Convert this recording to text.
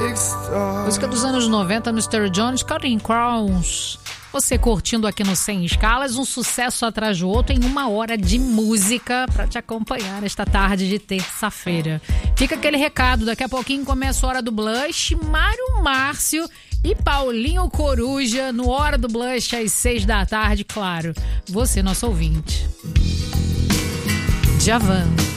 Música dos anos 90, Mr. Jones, Counting Crowns. Você curtindo aqui no Sem Escalas, um sucesso atrás do outro em 1 hora de música para te acompanhar nesta tarde de terça-feira. Fica aquele recado, daqui a pouquinho começa a Hora do Blush, Mário Márcio e Paulinho Coruja no Hora do Blush às 6 da tarde, claro. Você, nosso ouvinte. Djavan.